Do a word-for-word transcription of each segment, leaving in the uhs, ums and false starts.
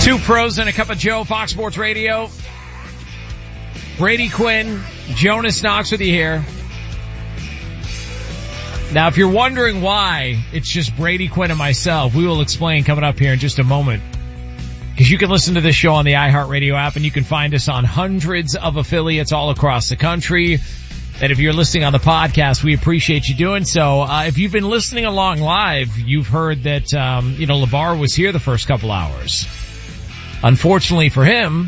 Two pros and a cup of Joe, Fox Sports Radio. Brady Quinn, Jonas Knox with you here. Now, if you're wondering why it's just Brady Quinn and myself, we will explain coming up here in just a moment. Because you can listen to this show on the iHeartRadio app, and you can find us on hundreds of affiliates all across the country. And if you're listening on the podcast, we appreciate you doing so. Uh, if you've been listening along live, you've heard that, um, you know, LeVar was here the first couple hours. Unfortunately for him,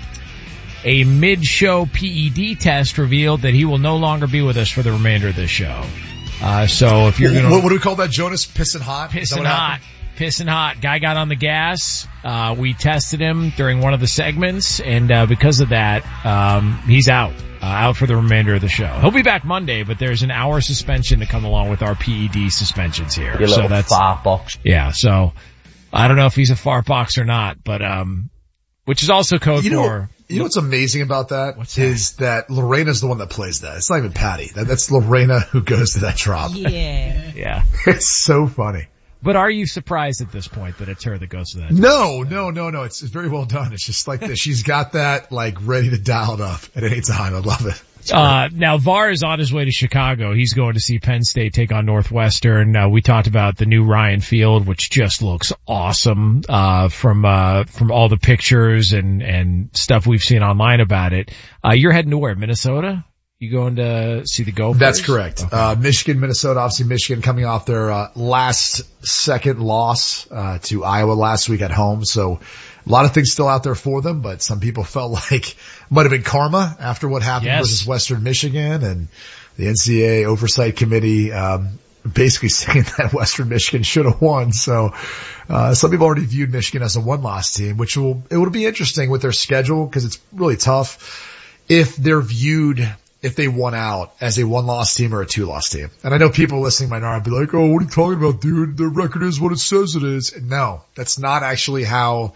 a mid-show P E D test revealed that he will no longer be with us for the remainder of this show. Uh, so if you're going to... What, what do we call that, Jonas? Pissing hot? Pissing hot. Pissing hot. Guy got on the gas. Uh, we tested him during one of the segments, and uh, because of that, um, he's out. Uh, out for the remainder of the show. He'll be back Monday, but there's an hour suspension to come along with our P E D suspensions here. Your so little that's fart box. Yeah, so I don't know if he's a fart box or not, but um, which is also code you know, for. You know what's amazing about that what's that? is that Lorena's the one that plays that. It's not even Patty. That, that's Lorena who goes to that drop. Yeah. Yeah. It's so funny. But are you surprised at this point that it's her that goes to that? No, no, no, no. It's, it's very well done. It's just like that. She's got that like ready to dial it up at any time. I love it. Uh, now V A R is on his way to Chicago. He's going to see Penn State take on Northwestern. Uh, we talked about the new Ryan Field, which just looks awesome, uh, from, uh, from all the pictures and, and stuff we've seen online about it. Uh, you're heading to where? Minnesota? You going to see the Gophers? That's correct. Okay. Uh, Michigan, Minnesota, obviously Michigan coming off their, uh, last second loss, uh, to Iowa last week at home. So a lot of things still out there for them, but some people felt like might have been karma after what happened yes. versus Western Michigan, and the N C double A Oversight Committee, um, basically saying that Western Michigan should have won. So, uh, some people already viewed Michigan as a one-loss team, which will, it will be interesting with their schedule because it's really tough if they're viewed if they won out as a one-loss team or a two-loss team. And I know people listening might not be like, oh, what are you talking about, dude? The record is what it says it is. No, that's not actually how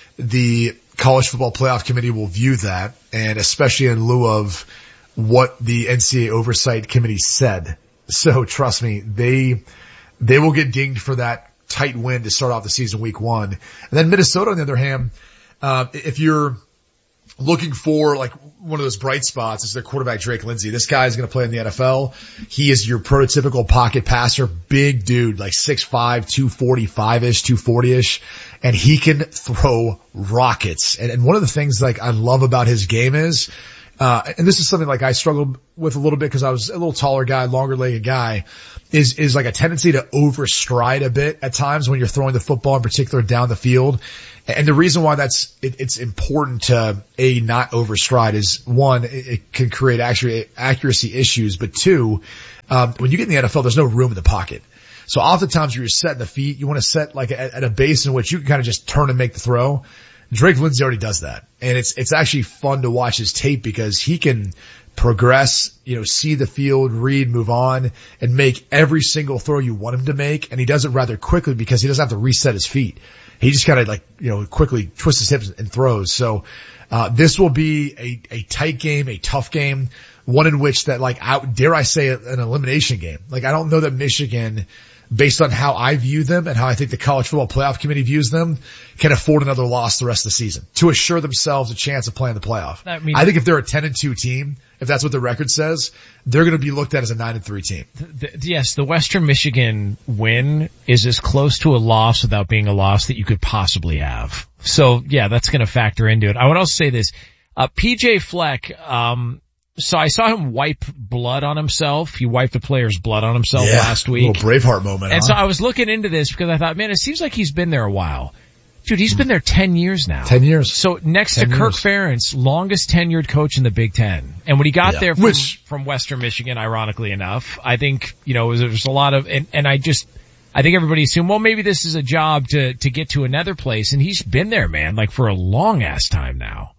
the College Football Playoff Committee will view that, and especially in lieu of what the N C double A Oversight Committee said. So trust me, they, they will get dinged for that tight win to start off the season week one. And then Minnesota, on the other hand, uh, if you're looking for like one of those bright spots, is their quarterback Drake Lindsay. This guy is going to play in the N F L. He is your prototypical pocket passer, big dude, like six five, two forty-five-ish, two forty-ish, and he can throw rockets. And, and one of the things like I love about his game is, uh, and this is something like I struggled with a little bit because I was a little taller guy, longer legged guy, is, is like a tendency to overstride a bit at times when you're throwing the football, in particular down the field. And the reason why that's, it, it's important to, A, not overstride is, one, it, it can create actually accuracy issues, but two, um, when you get in the N F L, there's no room in the pocket. So oftentimes you're setting the feet, you want to set like at, at a base in which you can kind of just turn and make the throw. Drake Lindsay already does that. And it's, it's actually fun to watch his tape because he can progress, you know, see the field, read, move on, and make every single throw you want him to make. And he does it rather quickly because he doesn't have to reset his feet. He just kind of like, you know, quickly twists his hips and throws. So, uh, this will be a, a tight game, a tough game, one in which that like out, dare I say an elimination game. Like I don't know that Michigan, based on how I view them and how I think the College Football Playoff Committee views them, can afford another loss the rest of the season to assure themselves a chance of playing the playoff. I mean, I think if they're a ten and two team, if that's what the record says, they're going to be looked at as a nine and three team. The, the, yes, the Western Michigan win is as close to a loss without being a loss that you could possibly have. So yeah, that's going to factor into it. I would also say this, uh, P J Fleck, um, so I saw him wipe blood on himself. He wiped a player's blood on himself yeah, last week. A little Braveheart moment. And huh? so I was looking into this because I thought, man, it seems like he's been there a while. Dude, he's been there ten years now. ten years. So next to Kirk Ferentz, longest tenured coach in the Big Ten. And when he got yeah. there from, Which, from Western Michigan, ironically enough, I think, you know, there was a lot of, and, and I just, I think everybody assumed, well, maybe this is a job to, to get to another place. And he's been there, man, like for a long ass time now.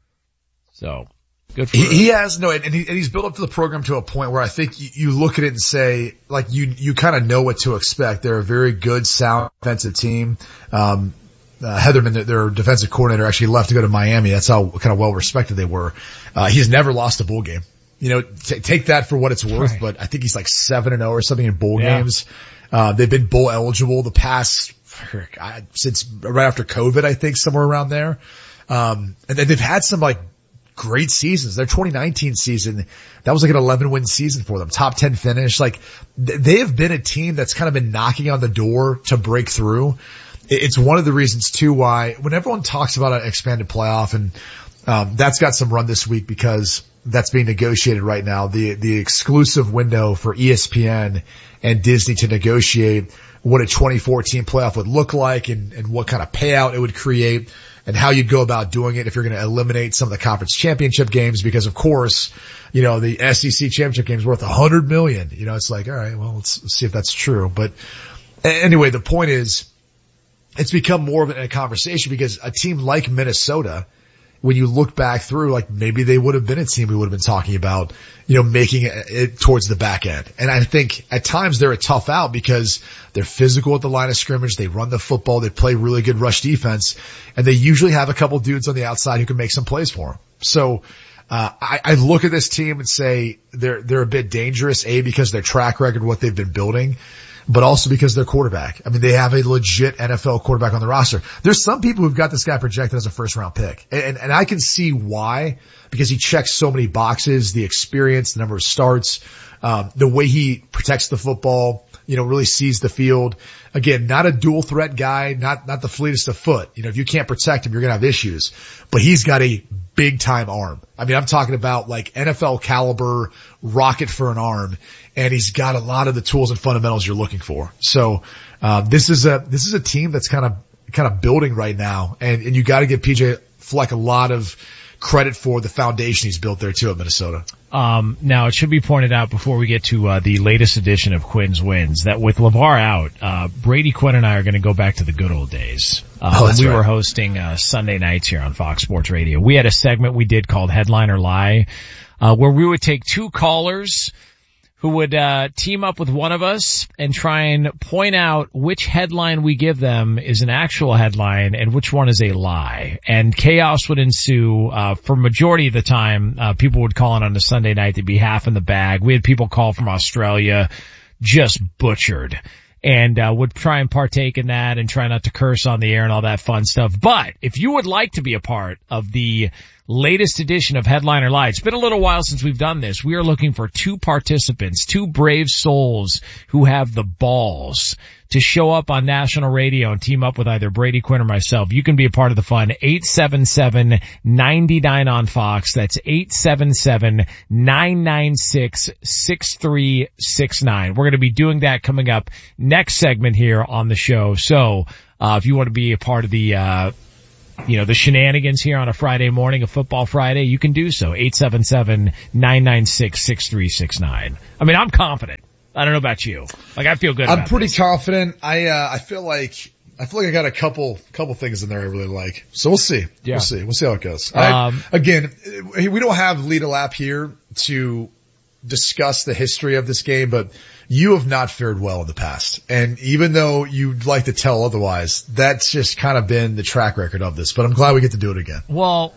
So. Good for he, him. he has no, and, he, and he's built up to the program to a point where I think you, you look at it and say, like, you, you kind of know what to expect. They're a very good, sound defensive team. Um, uh, Heatherman, their, their defensive coordinator, actually left to go to Miami. That's how kind of well respected they were. Uh, he's never lost a bowl game. You know, t- take that for what it's worth, right. But I think he's like seven and oh or something in bowl yeah. games. Uh, they've been bowl eligible the past since right after COVID, I think somewhere around there. Um, and then they've had some like great seasons. Their twenty nineteen season, that was like an eleven win season for them. Top ten finish. Like th- they have been a team that's kind of been knocking on the door to break through. It's one of the reasons too why when everyone talks about an expanded playoff, and um, that's got some run this week because that's being negotiated right now. The the exclusive window for E S P N and Disney to negotiate what a twenty fourteen playoff would look like and, and what kind of payout it would create and how you'd go about doing it if you're going to eliminate some of the conference championship games, because of course, you know, the S E C championship game is worth a hundred million. You know, it's like, all right, well, let's, let's see if that's true. But anyway, the point is, it's become more of a conversation because a team like Minnesota, when you look back through, like maybe they would have been a team we would have been talking about, you know, making it, it towards the back end. And I think at times they're a tough out because they're physical at the line of scrimmage. They run the football. They play really good rush defense, and they usually have a couple dudes on the outside who can make some plays for them. So, uh, I, I look at this team and say they're, they're a bit dangerous, A, because their track record, what they've been building, but also because they're quarterback. I mean, they have a legit N F L quarterback on the roster. There's some people who've got this guy projected as a first round pick. And, and I can see why, because he checks so many boxes, the experience, the number of starts, um, the way he protects the football, you know, really sees the field. Again, not a dual threat guy, not, not the fleetest of foot. You know, if you can't protect him, you're going to have issues, but he's got a big time arm. I mean, I'm talking about like N F L caliber rocket for an arm. And he's got a lot of the tools and fundamentals you're looking for. So, uh, this is a, this is a team that's kind of, kind of building right now. And, and you got to give P J Fleck a lot of credit for the foundation he's built there too at Minnesota. Um, now it should be pointed out before we get to, uh, the latest edition of Quinn's Wins that with LeVar out, uh, Brady Quinn and I are going to go back to the good old days. Uh, oh, that's we right. were hosting, uh, Sunday nights here on Fox Sports Radio. We had a segment we did called Headline or Lie, uh, where we would take two callers who would uh team up with one of us and try and point out which headline we give them is an actual headline and which one is a lie. And chaos would ensue. Uh for majority of the time, uh people would call in on a Sunday night to be half in the bag. We had people call from Australia, just butchered. And uh would try and partake in that and try not to curse on the air and all that fun stuff. But if you would like to be a part of the latest edition of Headline or Lie, it's been a little while since we've done this. We are looking for two participants, two brave souls who have the balls to show up on national radio and team up with either Brady Quinn or myself. You can be a part of the fun. eight seven seven, nine nine on Fox. That's eight seven seven, nine nine six, six three six nine. We're going to be doing that coming up next segment here on the show. So, uh, if you want to be a part of the, uh, you know, the shenanigans here on a Friday morning, a football Friday, you can do so. eight seven seven, nine nine six, six three six nine. I mean, I'm confident. I don't know about you. Like, I feel good I'm about pretty this. confident. I, uh, I feel like, I feel like I got a couple, couple things in there I really like. So we'll see. Yeah. We'll see. We'll see how it goes. Um, I, again, we don't have Lead a Lap here to discuss the history of this game, but you have not fared well in the past. And even though you'd like to tell otherwise, that's just kind of been the track record of this, but I'm glad we get to do it again. Well,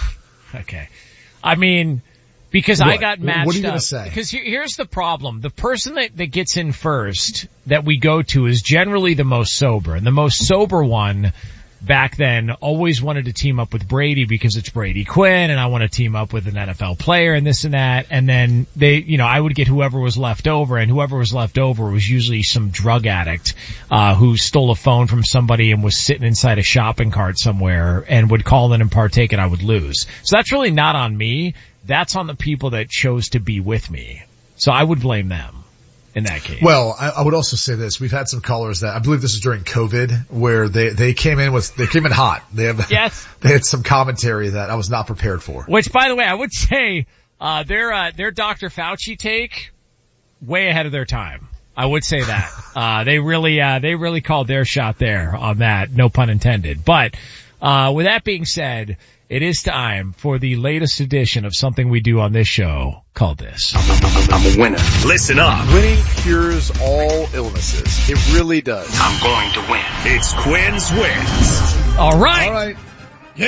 okay. I mean, because what? I got matched up. What are you going to say? Because here's the problem. The person that, that gets in first that we go to is generally the most sober. And the most sober one back then always wanted to team up with Brady because it's Brady Quinn and I want to team up with an N F L player and this and that. And then they, you know, I would get whoever was left over, and whoever was left over was usually some drug addict, uh, who stole a phone from somebody and was sitting inside a shopping cart somewhere and would call in and partake, and I would lose. So that's really not on me. That's on the people that chose to be with me. So I would blame them in that case. Well, I, I would also say this. We've had some callers that, I believe this is during COVID, where they, they came in with, they came in hot. They have, yes. They had some commentary that I was not prepared for. Which, by the way, I would say, uh, their, uh, their Doctor Fauci take, way ahead of their time. I would say that. Uh, they really, uh, they really called their shot there on that. No pun intended. But, uh, with that being said, it is time for the latest edition of something we do on this show called this. I'm a winner. Listen up. Winning cures all illnesses. It really does. I'm going to win. It's Quinn's Wins. All right. All right. Yeah.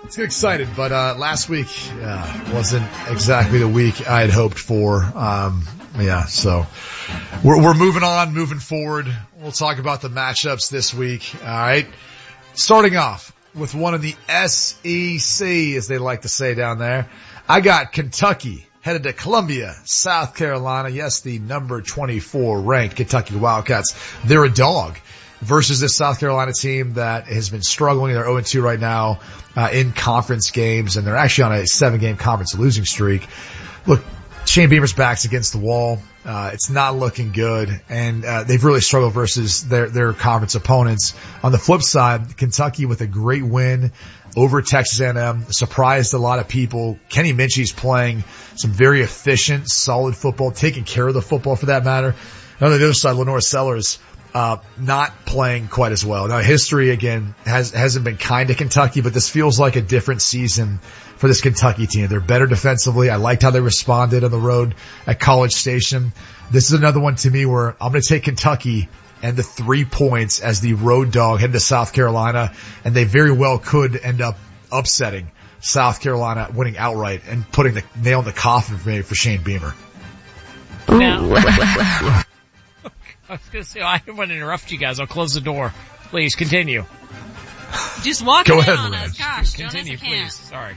Let's get excited, but uh last week uh, wasn't exactly the week I had hoped for. Um yeah, so we're we're moving on, moving forward. We'll talk about the matchups this week. All right. Starting off with one of the S E C, as they like to say down there. I got Kentucky headed to Columbia, South Carolina. Yes, the number twenty-four ranked Kentucky Wildcats. They're a dog versus this South Carolina team that has been struggling. They're oh and two right now uh, in conference games, and they're actually on a seven-game conference losing streak. Look, Shane Beamer's back's against the wall. Uh, it's not looking good, and uh, they've really struggled versus their their conference opponents. On the flip side, Kentucky with a great win over Texas A and M surprised a lot of people. Kenny Minchie's playing some very efficient, solid football, taking care of the football for that matter. And on the other side, Lenore Sellers uh not playing quite as well. Now, history again has hasn't been kind to Kentucky, but this feels like a different season for this Kentucky team. They're better defensively. I liked how they responded on the road at College Station. This is another one to me where I'm going to take Kentucky and the three points as the road dog heading to South Carolina, and they very well could end up upsetting South Carolina, winning outright and putting the nail in the coffin for me for Shane Beamer. Now, I was going to say, I didn't want to interrupt you guys. I'll close the door. Please continue. Just walk Go in ahead, on Lynn. us. Gosh, Continue, Jonas, I can't. please. Sorry.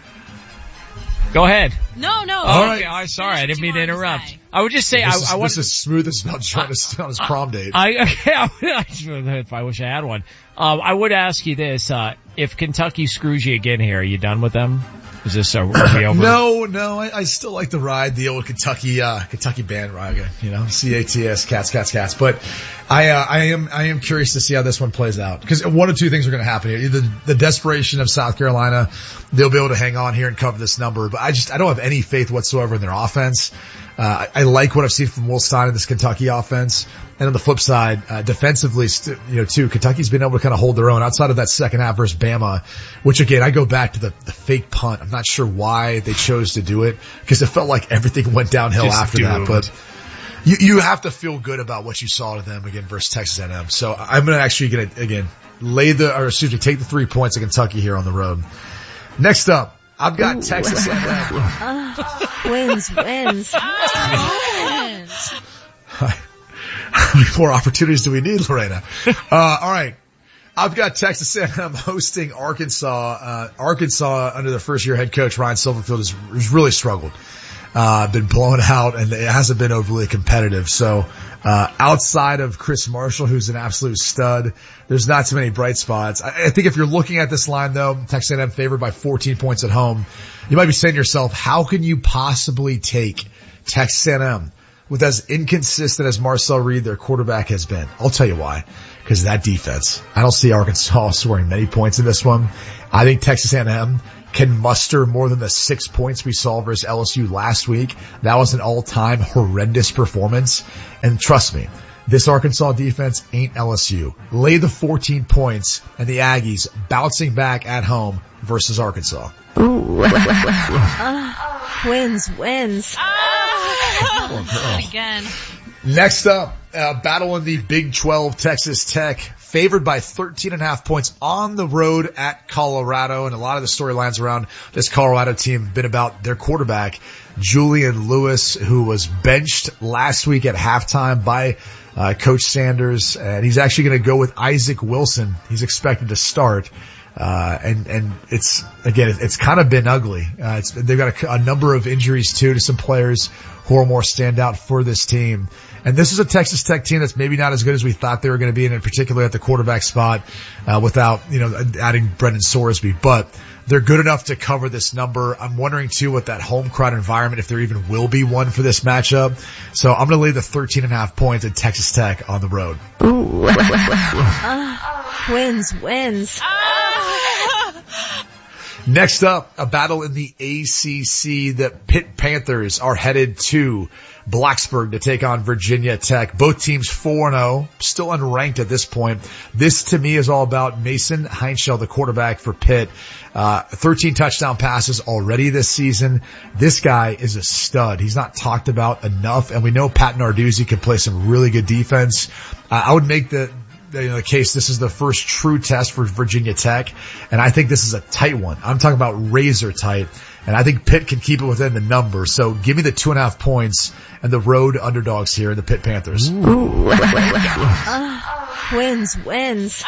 Go ahead. No, no. Oh, right. okay. I'm sorry. I didn't mean to Finish what you wanted to interrupt. say. I would just say, This I, is, I want this is smooth as about Jonas on his prom date. I, okay, I, if I wish I had one. Um, I would ask you this, uh, if Kentucky screws you again here, are you done with them? Is this, uh, are we over? No, no, I, I still like to ride the old Kentucky, uh, Kentucky bandwagon, you know, C A T S, cats, cats, cats. But I, uh, I am, I am curious to see how this one plays out. Because one of two things are going to happen here. Either the desperation of South Carolina, they'll be able to hang on here and cover this number. But I just, I don't have any faith whatsoever in their offense. Uh, I, I like what I've seen from Will Stein in this Kentucky offense. And on the flip side, uh, defensively, st- you know, too, Kentucky's been able to kind of hold their own outside of that second half versus Bama, which again, I go back to the, the fake punt. I'm not sure why they chose to do it because it felt like everything went downhill Just after that. But you, you have to feel good about what you saw to them again versus Texas A and M. So I'm going to actually going to, again, lay the, or excuse me, take the three points of Kentucky here on the road. Next up, I've got Ooh. Texas A and M. Uh, wins, wins. wins. How many more opportunities do we need, Lorena? Uh, all right. I've got Texas A and M hosting Arkansas. Uh, Arkansas under their first year head coach, Ryan Silverfield, has, has really struggled. Uh, been blown out and it hasn't been overly competitive. So, uh, outside of Chris Marshall, who's an absolute stud, there's not too many bright spots. I, I think if you're looking at this line though, Texas A and M favored by fourteen points at home, you might be saying to yourself, how can you possibly take Texas A and M with as inconsistent as Marcel Reed, their quarterback, has been? I'll tell you why. Because of that defense. I don't see Arkansas scoring many points in this one. I think Texas A and M can muster more than the six points we saw versus L S U last week. That was an all-time horrendous performance. And trust me, this Arkansas defense ain't L S U. Lay the fourteen points and the Aggies bouncing back at home versus Arkansas. Ooh. uh, wins, wins. Oh, again. Next up, uh, battle in the Big twelve, Texas Tech, favored by thirteen and a half points on the road at Colorado. And a lot of the storylines around this Colorado team have been about their quarterback, Julian Lewis, who was benched last week at halftime by uh, Coach Sanders. And he's actually going to go with Isaac Wilson. He's expected to start. Uh, and, and it's, again, it's kind of been ugly. Uh, it's, they've got a, a number of injuries too to some players who are more standout for this team. And this is a Texas Tech team that's maybe not as good as we thought they were going to be, and in particular at the quarterback spot, uh, without, you know, adding Brendan Sorsby. But they're good enough to cover this number. I'm wondering too with that home crowd environment if there even will be one for this matchup. So I'm going to lay the thirteen and a half points at Texas Tech on the road. Ooh. uh, wins, wins. Next up, a battle in the A C C. The Pitt Panthers are headed to Blacksburg to take on Virginia Tech. Both teams four and oh, still unranked at this point. This to me is all about Mason Heinschel, the quarterback for Pitt. Uh, thirteen touchdown passes already this season. This guy is a stud. He's not talked about enough, and we know Pat Narduzzi can play some really good defense. Uh, I would make the you know, the case, this is the first true test for Virginia Tech, and I think this is a tight one. I'm talking about razor tight, and I think Pitt can keep it within the number. So give me the two and a half points and the road underdogs here, the Pitt Panthers. Ooh. uh, wins, wins.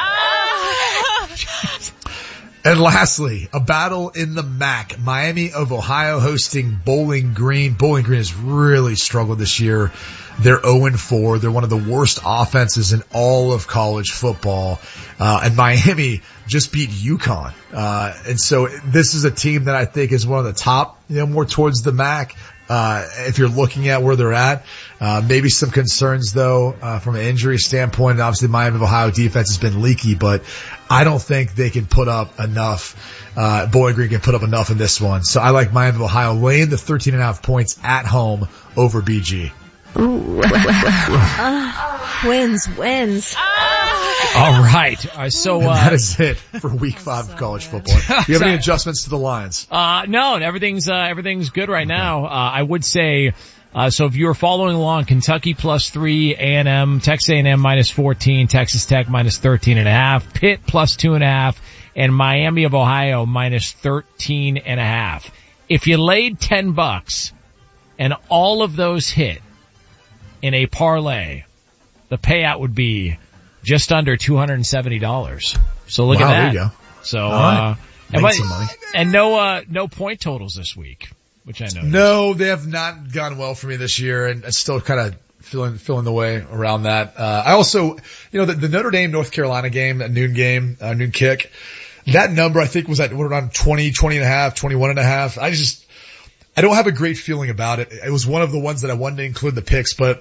And lastly, a battle in the M A C. Miami of Ohio hosting Bowling Green. Bowling Green has really struggled this year. They're oh and four. They're one of the worst offenses in all of college football. Uh, and Miami just beat UConn. Uh, and so this is a team that I think is one of the top, you know, more towards the M A C. Uh, if you're looking at where they're at, uh, maybe some concerns though, uh, from an injury standpoint. Obviously Miami of Ohio defense has been leaky, but I don't think they can put up enough, uh, Bowling Green can put up enough in this one. So I like Miami of Ohio laying the thirteen and a half points at home over B G. Ooh. uh, wins, wins. All right. Uh, so, uh, that is it for week five of college football. Do you have any adjustments to the lines? Uh, no, everything's, uh, everything's good right now. Uh, I would say, uh, so if you're following along, Kentucky plus three, A and M, Texas A and M minus fourteen, Texas Tech minus thirteen and a half, Pitt plus two and a half, and Miami of Ohio minus thirteen and a half. If you laid ten bucks and all of those hit in a parlay, the payout would be just under two hundred seventy dollars. So look wow, at that. There you go. So, All right. uh, and, but, some money. and no, uh, no point totals this week, which I know. No, they have not gone well for me this year, and it's still kind of feeling, feeling the way around that. Uh, I also, you know, the, the Notre Dame North Carolina game, a noon game, a noon kick, that number I think was at around twenty, twenty and a half, twenty-one and a half. I just, I don't have a great feeling about it. It was one of the ones that I wanted to include in the picks, but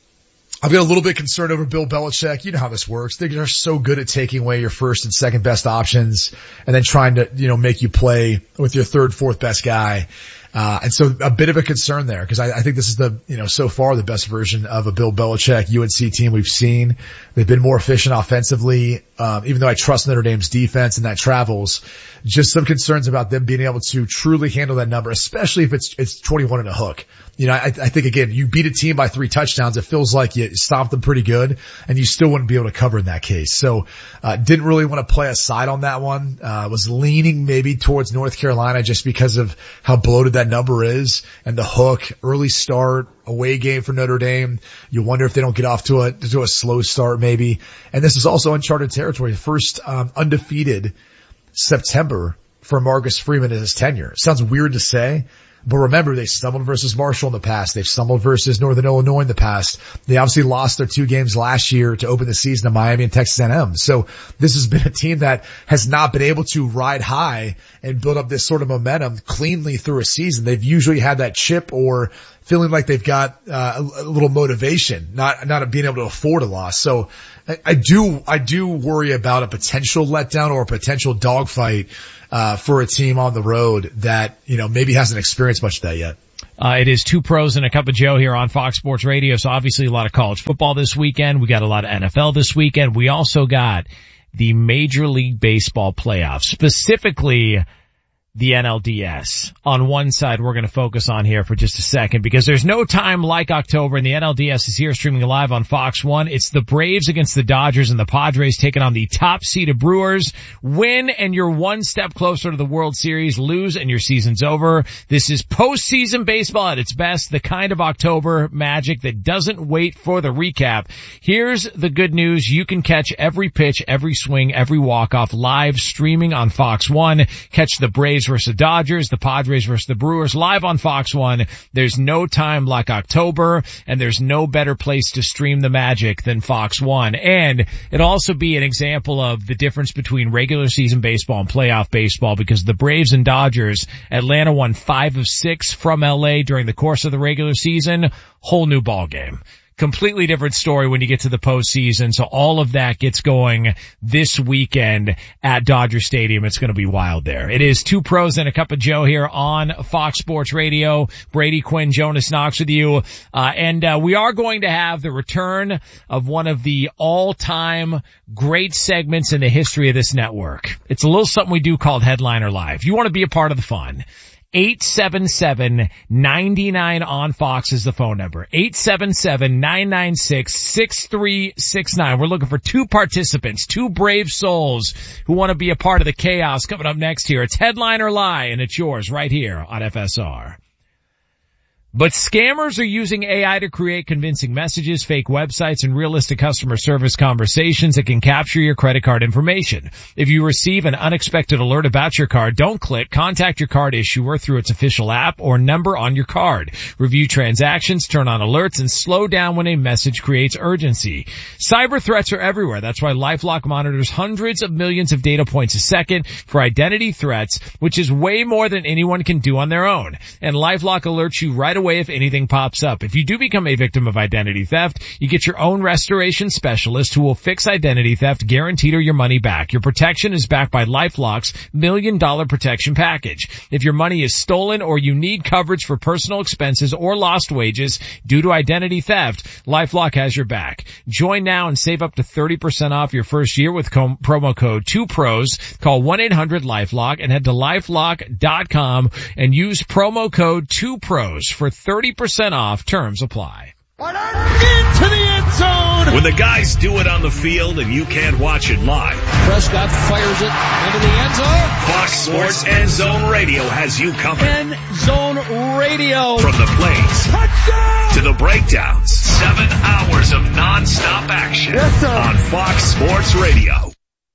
I've got a little bit concerned over Bill Belichick. You know how this works. They're so good at taking away your first and second best options and then trying to, you know, make you play with your third, fourth best guy. Uh, and so a bit of a concern there because I, I think this is the, you know, so far the best version of a Bill Belichick U N C team we've seen. They've been more efficient offensively. Um, even though I trust Notre Dame's defense and that travels, just some concerns about them being able to truly handle that number, especially if it's, it's twenty-one and a hook. You know, I, I think again, you beat a team by three touchdowns. It feels like you stopped them pretty good and you still wouldn't be able to cover in that case. So, uh, didn't really want to play a side on that one. Uh, was leaning maybe towards North Carolina just because of how bloated that number is and the hook, early start, away game for Notre Dame. You wonder if they don't get off to a, to a slow start maybe. And this is also uncharted territory. First, um, undefeated September for Marcus Freeman in his tenure. Sounds weird to say. But remember, they stumbled versus Marshall in the past. They've stumbled versus Northern Illinois in the past. They obviously lost their two games last year to open the season to Miami and Texas A and M. So this has been a team that has not been able to ride high and build up this sort of momentum cleanly through a season. They've usually had that chip or feeling like they've got uh, a, a little motivation, not not being able to afford a loss. So I, I do I do worry about a potential letdown or a potential dogfight uh for a team on the road that, you know, maybe hasn't experienced much of that yet. Uh, it is Two Pros and a Cup of Joe here on Fox Sports Radio. So obviously a lot of college football this weekend. We got a lot of N F L this weekend. We also got the Major League Baseball playoffs, specifically the N L D S. On one side, we're going to focus on here for just a second because there's no time like October, and the N L D S is here streaming live on Fox one. It's the Braves against the Dodgers, and the Padres taking on the top-seeded Brewers. Win, and you're one step closer to the World Series. Lose, and your season's over. This is postseason baseball at its best, the kind of October magic that doesn't wait for the recap. Here's the good news. You can catch every pitch, every swing, every walk-off live streaming on Fox one. Catch the Braves versus the Dodgers, the Padres versus the Brewers live on Fox one. There's no time like October, and there's no better place to stream the magic than Fox one. And it'll also be an example of the difference between regular season baseball and playoff baseball because the Braves and Dodgers, Atlanta won five of six from L A during the course of the regular season. Whole new ball game. Completely different story when you get to the postseason. So all of that gets going this weekend at Dodger Stadium. It's going to be wild there. It is Two Pros and a Cup of Joe here on Fox Sports Radio. Brady Quinn, Jonas Knox with you. Uh, and, uh, we are going to have the return of one of the all-time great segments in the history of this network. It's a little something we do called Headliner Live. You want to be a part of the fun. eight seven seven, nine nine on Fox is the phone number. eight seven seven, nine nine six, six three six nine. We're looking for two participants, two brave souls who want to be a part of the chaos coming up next here. It's Headline or Lie, and it's yours right here on F S R. But scammers are using A I to create convincing messages, fake websites, and realistic customer service conversations that can capture your credit card information. If you receive an unexpected alert about your card, don't click. Contact your card issuer through its official app or number on your card. Review transactions, turn on alerts, and slow down when a message creates urgency. Cyber threats are everywhere. That's why LifeLock monitors hundreds of millions of data points a second for identity threats, which is way more than anyone can do on their own. And LifeLock alerts you right away if anything pops up. If you do become a victim of identity theft, you get your own restoration specialist who will fix identity theft, guaranteed or your money back. Your protection is backed by LifeLock's million dollar protection package. If your money is stolen or you need coverage for personal expenses or lost wages due to identity theft, LifeLock has your back. Join now and save up to thirty percent off your first year with com- promo code two pros. Call one eight hundred LifeLock and head to lifelock dot com and use promo code two pros for thirty percent off. Terms apply. Into the end zone! When the guys do it on the field and you can't watch it live, Prescott fires it into the end zone. Fox Sports End Zone Radio has you covered. End Zone Radio. From the plays to the breakdowns, seven hours of non-stop action yes, on Fox Sports Radio.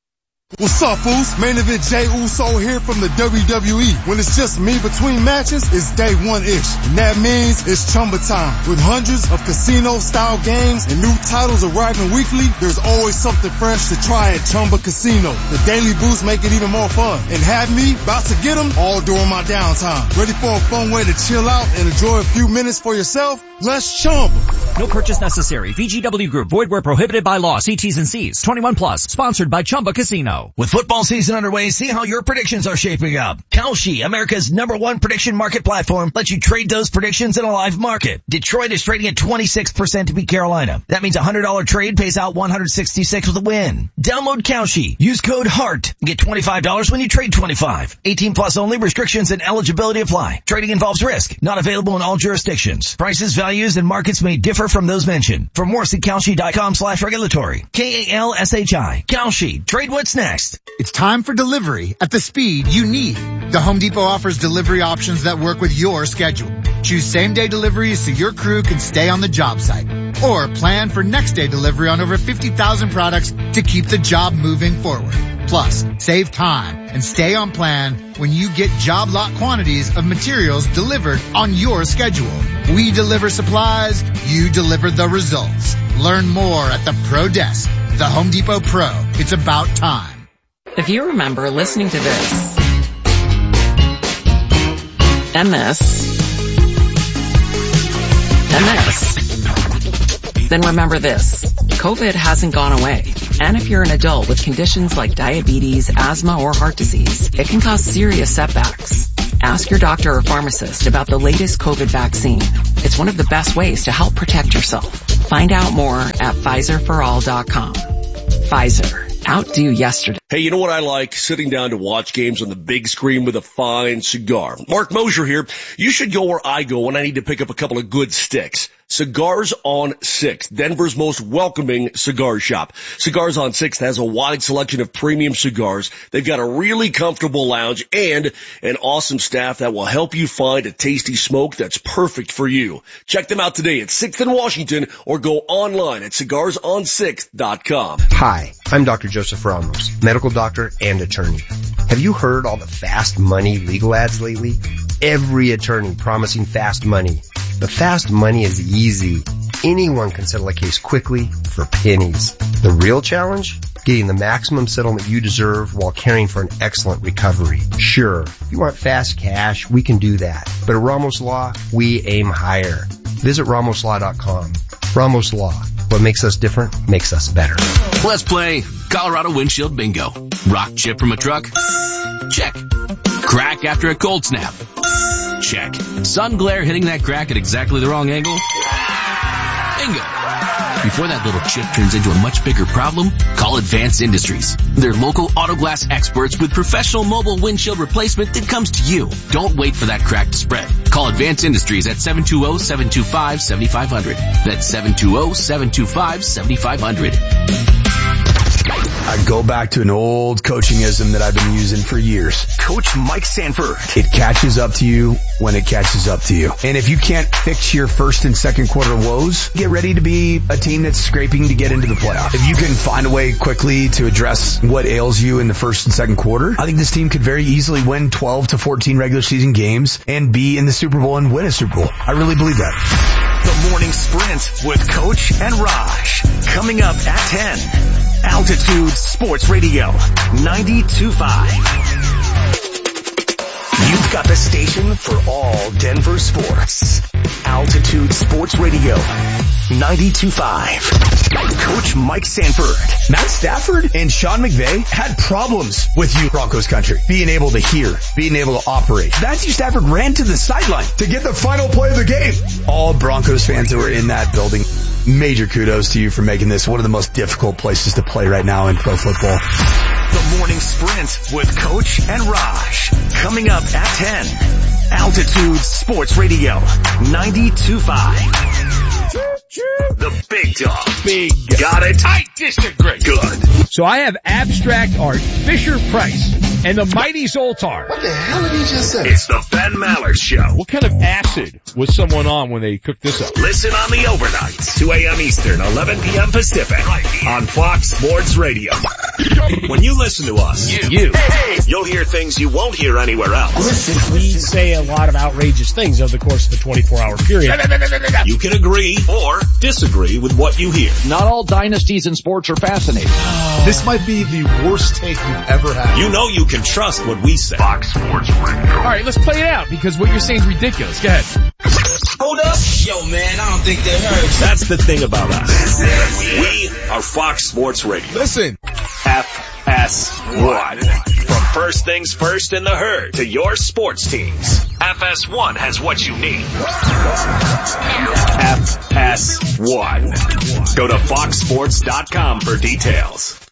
What's up, fools? Main Event Jey Uso here from the W W E. When it's just me between matches, it's day one-ish. And that means it's Chumba time. With hundreds of casino-style games and new titles arriving weekly, there's always something fresh to try at Chumba Casino. The daily boosts make it even more fun. And have me about to get them all during my downtime. Ready for a fun way to chill out and enjoy a few minutes for yourself? Let's Chumba. No purchase necessary. V G W Group. Void where prohibited by law. See T's and C's. twenty-one plus. Sponsored by Chumba Casino. With football season underway, see how your predictions are shaping up. Kalshi, America's number one prediction market platform, lets you trade those predictions in a live market. Detroit is trading at twenty-six percent to beat Carolina. That means a one hundred dollars trade pays out one hundred sixty-six with a win. Download Kalshi. Use code HEART and get twenty-five dollars when you trade twenty-five. eighteen plus only. Restrictions and eligibility apply. Trading involves risk. Not available in all jurisdictions. Prices, values, and markets may differ from those mentioned. For more, see Kalshi.com slash regulatory. K A L S H I. Kalshi. Trade what's next. It's time for delivery at the speed you need. The Home Depot offers delivery options that work with your schedule. Choose same-day deliveries so your crew can stay on the job site. Or plan for next-day delivery on over fifty thousand products to keep the job moving forward. Plus, save time and stay on plan when you get job lot quantities of materials delivered on your schedule. We deliver supplies, you deliver the results. Learn more at the Pro Desk. The Home Depot Pro. It's about time. If you remember listening to this, and this, and this, then remember this. COVID hasn't gone away. And if you're an adult with conditions like diabetes, asthma, or heart disease, it can cause serious setbacks. Ask your doctor or pharmacist about the latest COVID vaccine. It's one of the best ways to help protect yourself. Find out more at Pfizer for all dot com. Pfizer. Outdo yesterday. Hey, you know what I like? Sitting down to watch games on the big screen with a fine cigar. Mark Mosier here. You should go where I go when I need to pick up a couple of good sticks. Cigars on sixth, Denver's most welcoming cigar shop. Cigars on sixth has a wide selection of premium cigars. They've got a really comfortable lounge and an awesome staff that will help you find a tasty smoke that's perfect for you. Check them out today at sixth and Washington or go online at cigars on sixth dot com. Hi, I'm Doctor Joseph Ramos, medical doctor and attorney. Have you heard all the fast money legal ads lately? Every attorney promising fast money. But fast money is easy. Anyone can settle a case quickly for pennies. The real challenge? Getting the maximum settlement you deserve while caring for an excellent recovery. Sure, if you want fast cash, we can do that. But at Ramos Law, we aim higher. Visit ramos law dot com. Ramos Law. What makes us different makes us better. Let's play Colorado Windshield Bingo. Rock chip from a truck? Check. Crack after a cold snap? Check. Sun glare hitting that crack at exactly the wrong angle? Bingo. Before that little chip turns into a much bigger problem, call Advanced Industries. They're local auto glass experts with professional mobile windshield replacement that comes to you. Don't wait for that crack to spread. Call Advanced Industries at seven two zero, seven two five, seven five zero zero. That's seven two zero, seven two five, seven five zero zero. I go back to an old coachingism that I've been using for years. Coach Mike Sanford. It catches up to you when it catches up to you. And if you can't fix your first and second quarter woes, get ready to be a team that's scraping to get into the playoffs. If you can find a way quickly to address what ails you in the first and second quarter, I think this team could very easily win twelve to fourteen regular season games and be in the Super Bowl and win a Super Bowl. I really believe that. The Morning Sprint with Coach and Raj. Coming up at ten. Altitude Sports Radio ninety-two point five. You've got the station for all Denver sports. Altitude Sports Radio ninety-two point five. Coach Mike Sanford. Matt Stafford and Sean McVay had problems with you, Broncos country. Being able to hear, being able to operate. Matthew Stafford ran to the sideline to get the final play of the game. All Broncos fans that were in that building, major kudos to you for making this one of the most difficult places to play right now in pro football. The Morning Sprint with Coach and Raj. Coming up at ten. Altitude Sports Radio ninety-two point five. The big dog. Big. Got it? I disagree. Good. So I have Abstract Art, Fisher Price, and the Mighty Zoltar. What the hell did he just say? It's the Ben Maller Show. What kind of acid was someone on when they cooked this up? Listen on the overnights, two a.m. Eastern, eleven p.m. Pacific, on Fox Sports Radio. When you listen to us, you, you. Hey, hey. You'll hear things you won't hear anywhere else. Listen, we say a lot of outrageous things over the course of a twenty-four hour period. You can agree or disagree with what you hear. Not all dynasties in sports are fascinating. This might be the worst take you've ever had. You know you can trust what we say. Fox Sports Radio. All right, let's play it out because what you're saying is ridiculous. Go ahead. Hold up. Yo, man, I don't think that hurts. That's the thing about us. We are Fox Sports Radio. Listen. F S one. From first things first in the herd to your sports teams. F S one has what you need. F S one. Go to fox sports dot com for details.